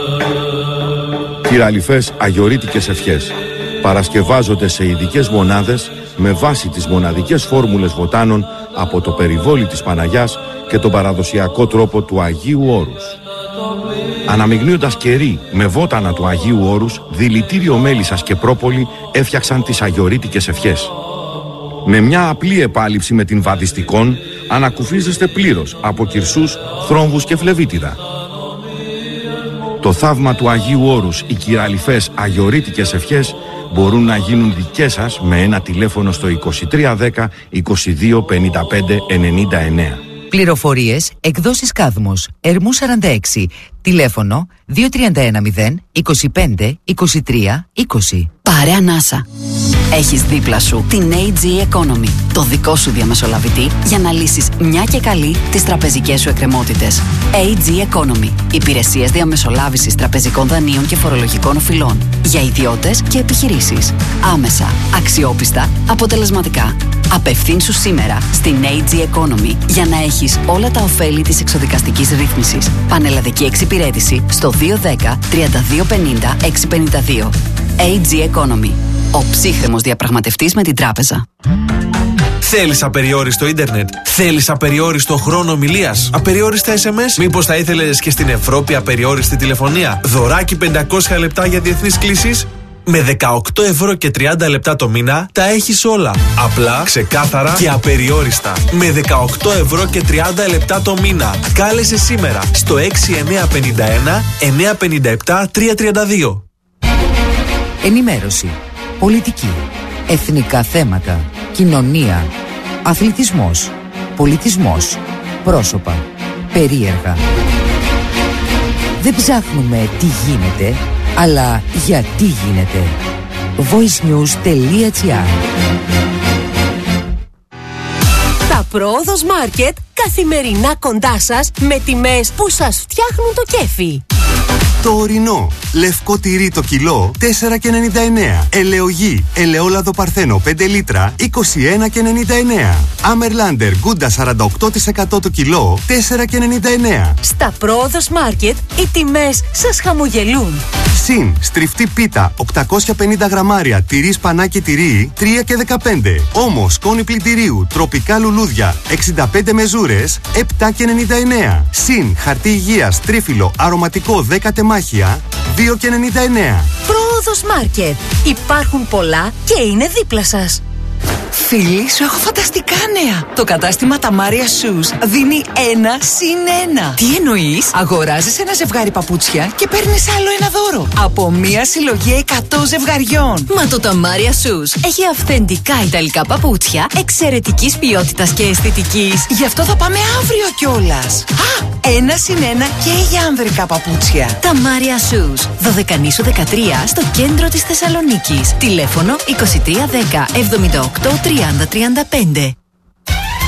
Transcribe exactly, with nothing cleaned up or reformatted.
Κυραλιφές αγιορείτικες ευχές παρασκευάζονται σε ειδικές μονάδες με βάση τις μοναδικές φόρμουλες βοτάνων από το περιβόλι της Παναγιάς και τον παραδοσιακό τρόπο του Αγίου Όρους. Αναμειγνύοντας κερί με βότανα του Αγίου Όρους, δηλητήριο μέλισσας και πρόπολη έφτιαξαν τις αγιορείτικες ευχές. Με μια απλή επάλυψη με την βαδιστικόν ανακουφίζεστε πλήρως από κυρσούς, θρόμβους και φλεβίτιδα. Το θαύμα του Αγίου Όρους, οι κυραλιφές αγιορείτικες ευχές μπορούν να γίνουν δικές σας με ένα τηλέφωνο στο είκοσι τρία δέκα είκοσι δύο πενήντα πέντε ενενήντα εννέα. Πληροφορίες, εκδόσεις Κάδμος, Ερμού σαράντα έξι, τηλέφωνο δύο τρία ένα μηδέν είκοσι πέντε είκοσι τρία είκοσι. Πάρε ανάσα. Έχεις δίπλα σου την έι τζι Economy, το δικό σου διαμεσολαβητή για να λύσεις μια και καλή τις τραπεζικές σου εκκρεμότητες. έι τζι Economy, υπηρεσίες διαμεσολάβησης τραπεζικών δανείων και φορολογικών οφειλών για ιδιώτες και επιχειρήσεις. Άμεσα, αξιόπιστα, αποτελεσματικά. Απευθύνσου σήμερα στην έι τζι Economy για να έχεις όλα τα ωφέλη της εξοδικαστικής ρύθμισης. Πανελλαδική εξυπηρέτηση στο δύο ένα μηδέν τρία δύο πενήντα έξι πενήντα δύο. έι τζι Economy. Ο ψύχρεμος διαπραγματευτής με την τράπεζα. Θέλεις απεριόριστο ίντερνετ? Θέλεις απεριόριστο χρόνο ομιλίας? Απεριόριστα ες εμ ες? Μήπως θα ήθελες και στην Ευρώπη απεριόριστη τηλεφωνία? Δωράκι πεντακόσια λεπτά για διεθνείς κλήσεις? Με δεκαοκτώ ευρώ και τριάντα λεπτά το μήνα τα έχεις όλα. Απλά, ξεκάθαρα και απεριόριστα. Με δεκαοκτώ ευρώ και τριάντα λεπτά το μήνα. Κάλεσε σήμερα στο έξι εννιά πέντε ένα εννιά πέντε επτά τρία τρία δύο. Ενημέρωση, πολιτική, εθνικά θέματα, κοινωνία, αθλητισμός, πολιτισμός, πρόσωπα, περίεργα. Δεν ψάχνουμε τι γίνεται, αλλά γιατί γίνεται. voicenews.gr. Τα Πρόοδος Μάρκετ καθημερινά κοντά σας με τιμές που σας φτιάχνουν το κέφι. Το ορεινό. Λευκό τυρί το κιλό τέσσερα και ενενήντα εννέα. Ελαιογή. Ελαιόλαδο Παρθένο πέντε λίτρα είκοσι ένα και ενενήντα εννέα. Άμερλάντερ Γκούντα σαράντα οκτώ τοις εκατό το κιλό τέσσερα και ενενήντα εννέα. Στα Πρόοδος Μάρκετ οι τιμές σας χαμογελούν. Συν στριφτή πίτα οκτακόσια πενήντα γραμμάρια τυρί σπανάκι τυρί τρία και δεκαπέντε. Όμως σκόνη πλυντηρίου τροπικά λουλούδια εξήντα πέντε μεζούρες επτά και ενενήντα εννέα. Συν χαρτί υγείας τρίφυλλο αρωματικό δέκα τεμάχια δύο και ενενήντα εννέα. Πρόοδος Μάρκετ. Υπάρχουν πολλά και είναι δίπλα σας. Φίλοι, σου έχω φανταστικά νέα. Το κατάστημα Ταμάρια Shoes δίνει ένα συν ένα. Τι εννοείς? Αγοράζεις ένα ζευγάρι παπούτσια και παίρνεις άλλο ένα δώρο. Από μία συλλογή εκατό ζευγαριών. Μα το Ταμάρια Shoes έχει αυθεντικά ιταλικά παπούτσια εξαιρετικής ποιότητας και αισθητικής. Γι' αυτό θα πάμε αύριο κιόλας. Α, ένα συν ένα και για άνδρικα παπούτσια. Ταμάρια Shoes. Δωδεκανήσου δεκατρία στο κέντρο της Θεσσαλονίκης. Τηλέφωνο είκοσι τρία δέκα εβδομήντα οκτώ τριάντα τριάντα πέντε.